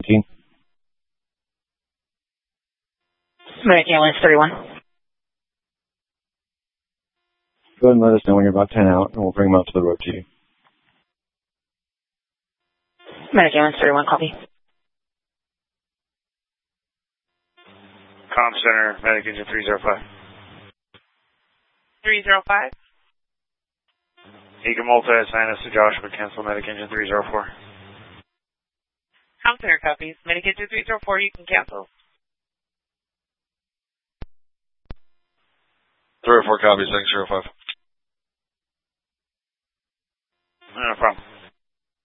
14. Medic Ambulance 31. Go ahead and let us know when you're about 10 out, and we'll bring them out to the road to you. Medic Ambulance 31, copy. Comm Center, Medic Engine 305. 305. Eagle Multi, assign us to Joshua, cancel Medic Engine 304. Comm Center copies. Medic Engine 304, you can cancel. 304 copies, 605. No problem.